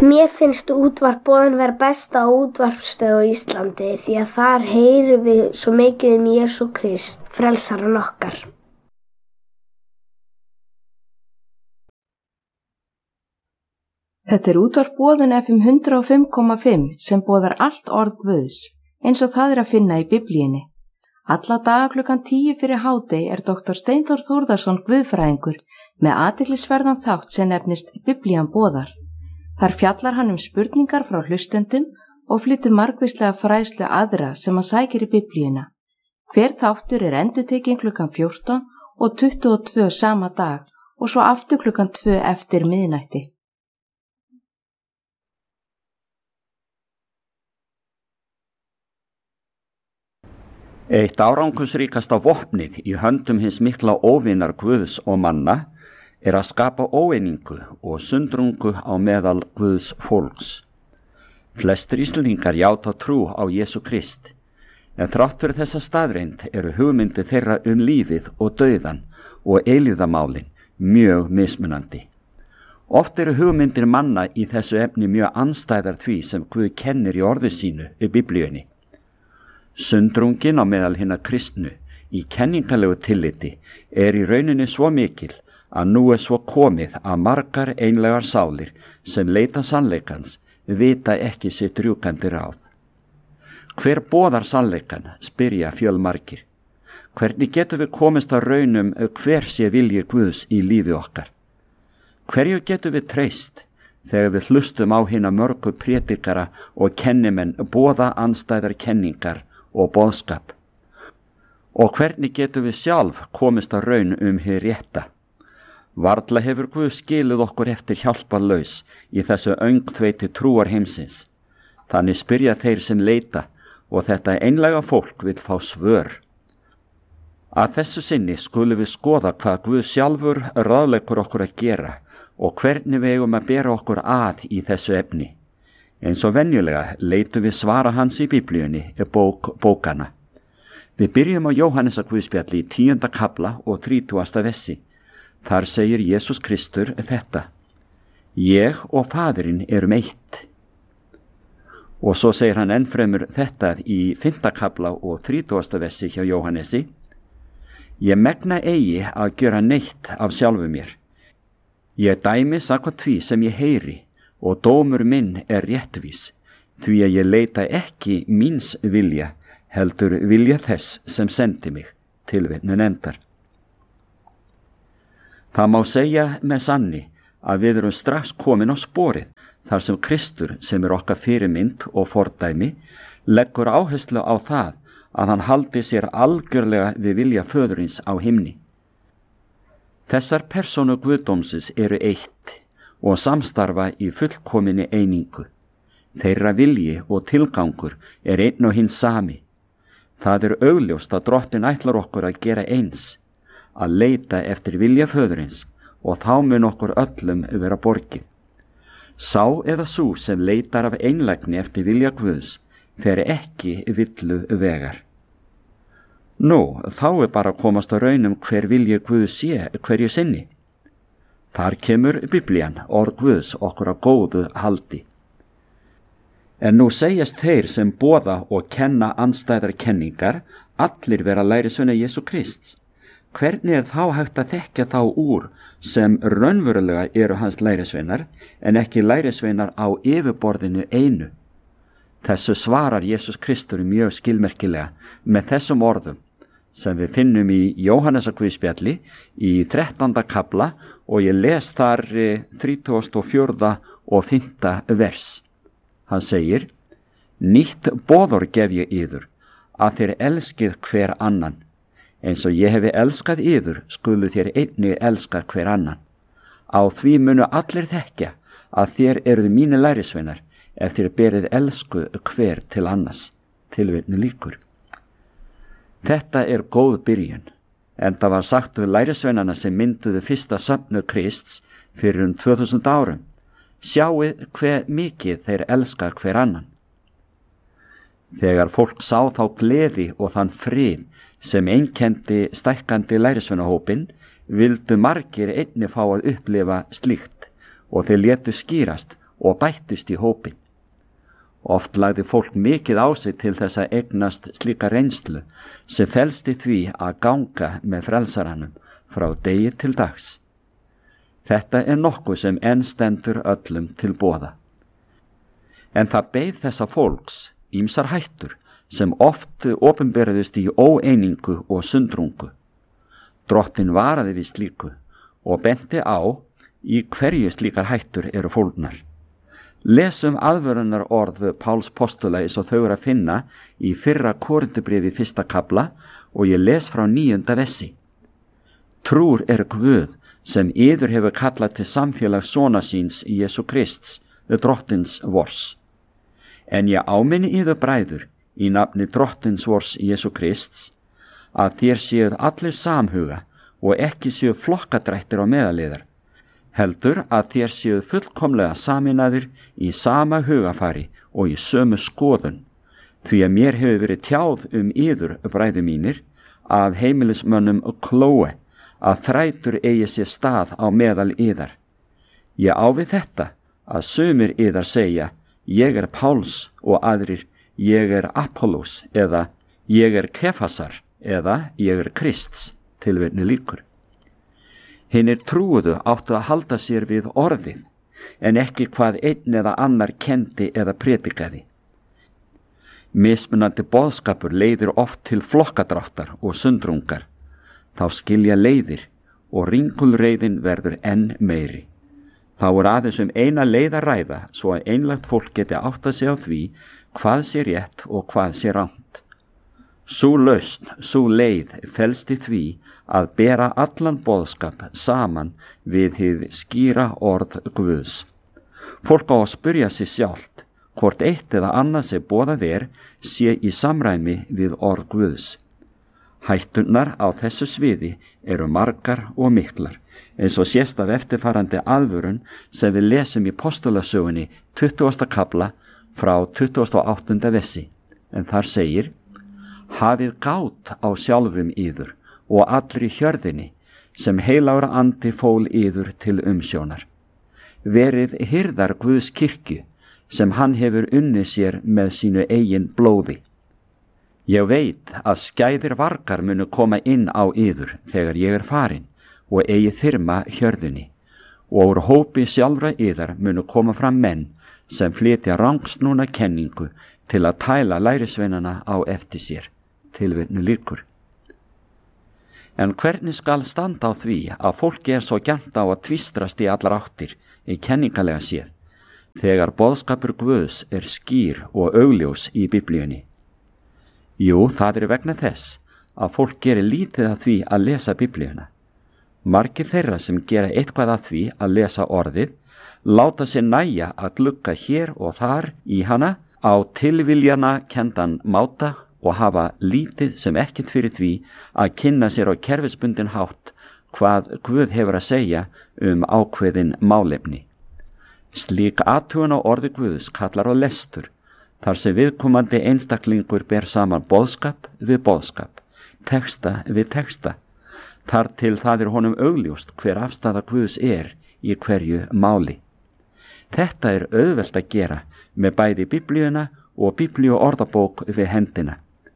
Mér finnst útvarp Boðin vera besta útvarpsstöð á Íslandi því að þar heyrum við svo mikið Jesú Krist, frelsarann okkar. Þetta útvarp Boðin FM 105,5 sem boðar allt orð Guðs, eins og það að finna í Biblíunni. Alla daga klukkan 10 fyrir hádegi Dr. Steinþór Þórðarson guðfræðingur með athyglisverðan þátt sem nefnist Biblían boðar. Þar fjallar hann spurningar frá hlustendum og flytur margvíslega fræðslu aðra sem hann sækir í Biblíuna. Hver þáttur endurtekinn klukkan 14 og 22 sama dag og svo aftur klukkan 2 eftir miðnætti. Eitt árangursríkasta vopnið í höndum hins mikla óvinar Guðs og manna að skapa óeiningu og sundrungu á meðal Guðs fólks. Flestir Íslendingar játa trú á Jesú Krist, en þrátt fyrir þessa staðreind hugmyndir þeirra lífið og dauðan og eilífðarmálin mjög mismunandi. Oft hugmyndir manna í þessu efni mjög andstæðar því sem Guð kennir í orði sínu í Biblíunni. Sundrungin á meðal hinna kristnu í kenningalegu tilliti í rauninni svo mikil að nú svo komið að margar einlegar sálir sem leita sannleikans vita ekki sitt rjúkandi ráð. Hver boðar sannleikan, spyrja fjölmargir. Hvernig getum við komist að raunum hver sé vilji Guðs í lífi okkar? Hverju getum við treyst þegar við hlustum á hina mörgu prédikara og kennimenn boða andstæðar kenningar og boðskap? Og hvernig getum við sjálf komist að raun hið rétta? Varla hefur Guð skilið okkur eftir hjálparlaus í þessu öngþveiti trúar heimsins. Þannig spyrja þeir sem leita og þetta einlega fólk vill fá svör. Að þessu sinni skulum við skoða hvað Guð sjálfur ráðleggur okkur að gera og hvernig við eigum að bera okkur að í þessu efni. Eins og venjulega leitum við svara hans í Biblíunni bókana. Við byrjum á Jóhannesar Guðspjalli í 10. kafla og 30. versi. Þar segir Jesús Kristur þetta: Ég og Faðirinn eitt. Og svo segir hann ennfremur þetta í 5. kafla og 30. versi hjá Jóhannesi: Ég megna eigi að gjöra neitt af sjálfu mér. Ég dæmi samkvæmt því sem ég heyri og dómur minn réttvís, því að ég leita ekki míns vilja, heldur vilja þess sem sendi mig. Tilvitnun endar. Það má segja með sanni að við strax komin á sporið þar sem Kristur, sem okkar fyrirmynd og fordæmi, leggur áherslu á það að hann haldi sér algjörlega við vilja föðurins á himni. Þessar persónu Guðdómsins eitt og samstarfa í fullkominni einingu. Þeirra vilji og tilgangur einn og hinn sami. Það augljóst að Drottinn ætlar okkur að gera eins, að leita eftir vilja föðurins, og þá mun okkur öllum vera borgið. Sá eða sú sem leitar af einlægni eftir vilja Guðs fer ekki villu vegar. Nú, þá bara að komast að raunum hver vilji Guðs sé hverju sinni. Þar kemur Biblían, orð Guðs, okkur að góðu haldi. En nú segjast þeir sem boða og kenna andstæðar kenningar allir vera lærisveina Jesú Krists. Hvernig þá hægt að þekkja þá úr sem raunverulega hans lærisveinar en ekki lærisveinar á yfirborðinu einu? Þessu svarar Jesús Kristur mjög skilmerkilega með þessum orðum sem við finnum í Jóhannesar Guðspjalli í 13. kafla og ég les þar 34. og 5. vers. Hann segir: Nýtt boðor gef ég yður, að þér elskið hver annan. Eins og ég hefi elskað yður, skulu þér einnig elska hver annan. Á því munu allir þekkja að þér eruð mínir lærisveinar, ef þér berið elsku hver til annars. Tilvitnun lýkur. Þetta góð byrjun, en það var sagt við lærisveinana sem mynduðu fyrsta söfnuð Krists fyrir 2000 árum. Sjáið hve mikið þeir elska hver annan. Þegar fólk sá þá gleði og þann frið sem einkenndi stækkandi lærisveinahópinn, vildu margir einnig fá að upplifa slíkt og þeir létu skýrast og bættust í hópin. Oft lagði fólk mikið á sig til þess að eignast slíka reynslu sem felst í því að ganga með frelsaranum frá degi til dags. Þetta nokkuð sem enn stendur öllum til boða. En það beið þessa fólks ýmsar hættur sem oft opinberðust í óeiningu og sundrungu. Drottinn varaði við slíku og benti á í hverju slíkar hættur eru fólgnar. Lesum aðvörunar orð Páls postula eins og þau að finna í 1. Korintubréfi 1. kafla og ég les frá 9. versi. Trúr Guð sem yður hefur kallað til samfélags sona síns í Jesú Krists, drottins vors. En ég áminni yður bræður í nafni drottins vors Jesú Krists að þér séuð allir samhuga og ekki séu flokkadrættir á meðaliðar, heldur að þér séuð fullkomlega saminaðir í sama hugafari og í sömu skoðun, því að mér hefur verið tjáð yður, bræður mínir, af heimilismönnum Klóe, að þrætur eigi sér stað á meðal yðar. Ég á við þetta að sumir yðar segja, ég Páls og aðrir, ég Apollos eða ég Kefasar eða ég Krists, tilvitni lýkur. Hinir trúuðu áttu að halda sér við orðið, en ekki hvað einn eða annar kendi eða predikaði. Mismunandi boðskapur leiðir oft til flokkadráttar og sundrungar. Þá skilja leiðir og ringulreiðin verður enn meiri. Þá aðeins eina leið að ræða svo að einlægt fólk geti áttað sig á því hvað sé rétt og hvað sé rangt. Sú lausn, sú leið felst í því að bera allan boðskap saman við hið skýra orð Guðs. Fólk á að spyrja sig sjálft hvort eitt eða annað sem boðað sé í samræmi við orð Guðs. Hætturnar á þessu sviði eru margar og miklar, eins og sést af eftirfarandi aðvörun sem við lesum í postulasögunni 20. kafla frá 28. versi, en þar segir: Hafið gát á sjálfum yður og allri hjörðinni sem heilagur andi fól yður til umsjónar. Verið hirðar Guðs kirkju sem hann hefur unnið sér með sínu eigin blóði. Ég veit að skæðir vargar munu koma inn á yður þegar ég farin og eigi þyrma hjörðinni, og úr hópi sjálfra yðar munu koma fram menn sem flytja rangsnúna kenningu til að tæla lærisveinana á eftir sér, tilvitni lýkur. En hvernig skal standa á því að fólki svo gjarnt á að tvistrast í allar áttir í kenningalega séð, þegar boðskapur Guðs skýr og augljós í Biblíunni? Jú, það vegna þess að fólk gerir lítið af því að lesa Biblíuna. Margir þeirra sem gera eitthvað af því að lesa orðið láta sér nægja að glugga hér og þar í hana á tilviljana kendan máta og hafa lítið sem ekkert fyrir því að kynna sér á kerfisbundin hátt hvað Guð hefur að segja ákveðin málefni. Slík athugun á orði Guðs kallar á lestur, þar sem viðkomandi einstaklingur ber saman boðskap við boðskap, texta við texta, þar til það honum augljóst hver afstaða Guðs í hverju máli. Þetta auðvelt að gera með bæði Biblíuna og Biblíuorðabók við hendina.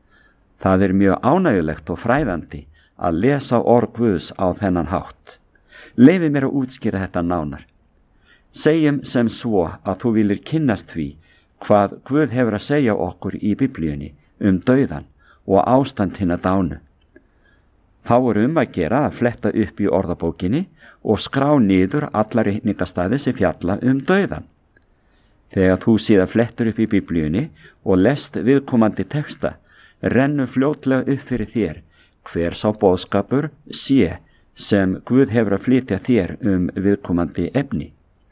Það mjög ánægjulegt og fræðandi að lesa orð Guðs á þennan hátt. Leyfi mér að útskýra þetta nánar. Segjum sem svo að þú viljir kynnast því hvað Guð hefur að segja okkur í Biblíunni dauðan og ástand hinna dánu. Þá að gera að fletta upp í orðabókinni og skrá niður alla reikningastaði sem fjalla dauðan. Þegar þú síðan flettur upp í Biblíunni og lest viðkomandi texta, rennur fljótlega upp fyrir þér hver sá boðskapur sé sem Guð hefur að flytja þér viðkomandi efni.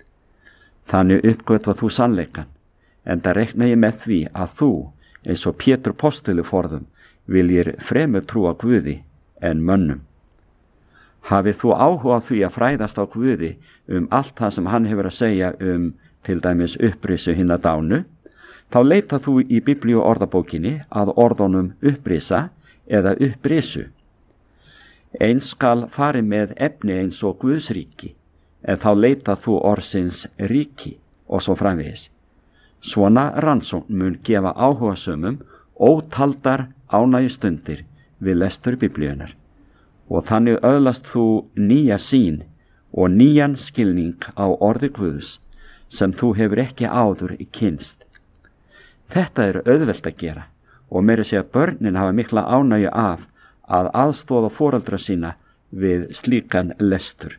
Þannig uppgötvað þú sannleikan, enda reikna ég með því að þú, eins og Pétur postuli forðum, viljir fremur trúa Guði en mönnum. Hafið þú áhuga á því að fræðast á Guði allt það sem hann hefur að segja til dæmis upprisu hinna dánu, þá leita þú í Biblíuorðabókinni að orðunum upprisa eða upprisu. Eins skal farið með efni eins og Guðs ríki, en þá leita þú orðsins ríki og svo framvegis. Svona rannsókn mun gefa áhugasömum ótaldar ánægjustundir við lestur Biblíunnar og þannig öðlast þú nýja sýn og nýjan skilning á orði Guðs sem þú hefur ekki áður kynnst. Þetta er auðvelt að gera og meira segja börnin hafa mikla ánægju af að aðstoða foreldra sína við slíkan lestur.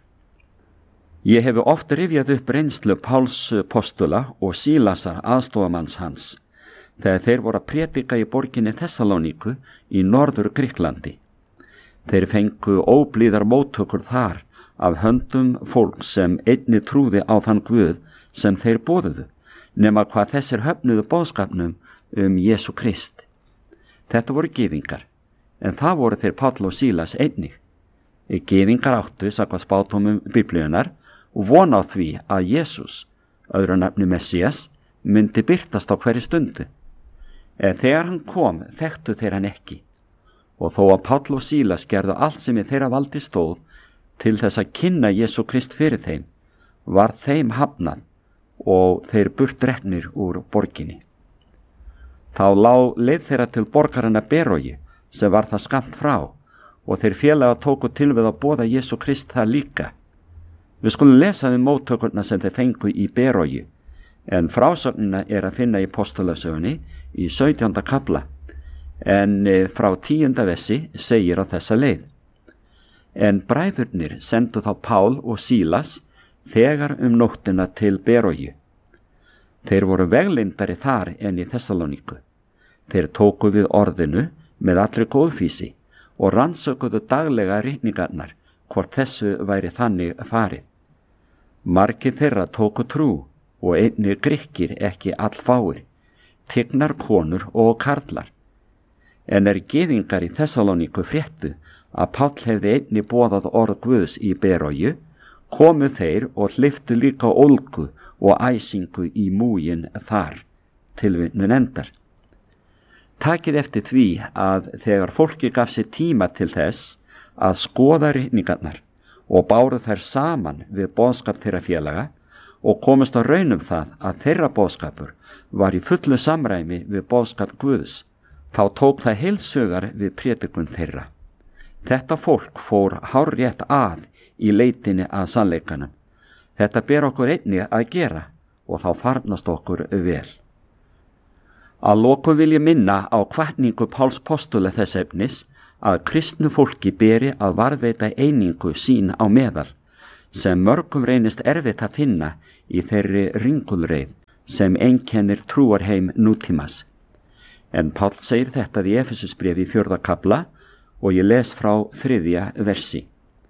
Ég hef oft rifjað upp reynslu Páls postula og Sílasar aðstofamanns hans þegar þeir voru að prédika í borginni Þessalóníku í norður Grikklandi. Þeir fengu óblíðar móttökur þar af höndum fólk sem einni trúði á þann Guð sem þeir boðuðu, nema hvað þessir höfnuðu boðskapnum Jesú Krist. Þetta voru gyðingar, en það voru þeir Páll og Sílas einnig. Gyðingar áttu, samkvæmt spádómum Biblíunnar, og vona á því að Jesús, öðru nafni Messías, myndi birtast á hverju stundu. En þegar hann kom, þekktu þeir hann ekki. Og þó að Páll og Sílas gerðu allt sem í þeirra valdi stóð til þess að kynna Jesú Krist fyrir þeim, var þeim hafnað og þeir burt reknir úr borginni. Þá lá leið þeirra til borgarinnar Berói, sem var það skammt frá, og þeir félaga tóku til við að boða Jesú Krist það líka. Við skulum lesa móttökurna sem þeir fengu í Berói, en frásögnina er að finna í Postulasögunni í 17. kafla, en frá 10. versi segir á þessa leið. En bræðurnir sendu þá Pál og Sílas þegar nóttina til Berói. Þeir voru veglindari þar en í Þessalóníku. Þeir tóku við orðinu með allri góðfýsi og rannsökuðu daglega ritningarnar hvort þessu væri þannig farið. Margir þeirra tóku trú og einnig Grikkir ekki allfáir, tignar konur og karlar. En gyðingar í Þessalóníku fréttu að Páll hefði einnig boðað orð Guðs í Berói, komu þeir og hleyptu líka ólgu og æsingu í múgin þar, tilvitnun endar. Takið eftir því að þegar fólki gaf sér tíma til þess að skoða ritningarnar og báru þær saman við boðskap þeirra félaga og komist á raun það að þeirra boðskapur var í fullu samræmi við boðskap Guðs, þá tók það heilsugar við prédikun þeirra. Þetta fólk fór hárrétt að í leitinni að sannleikanum. Þetta ber okkur einnig að gera og þá farnast okkur vel. Að lokum vil ég minna á hvatningu Páls postula þess efnis að kristnu fólki beri að varðveita einingu sín á meðal, sem mörgum reynist erfitt að finna í þeirri ringulreið sem einkennir trúarheim nútímas. En Páll segir þetta í Efesusbréfi í 4. kafla og ég les frá 3. versi.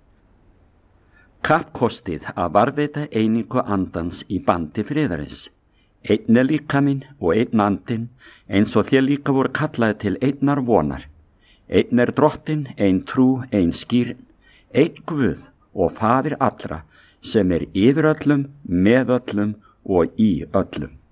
Kappkostið að varðveita einingu andans í bandi friðarins. Einn líkaminn og einn andinn, eins og þér líka voru kallaði til einnar vonar. Einn drottinn, ein trú, ein skýrn, einn Guð og Faðir allra, sem yfir öllum, með öllum og í öllum.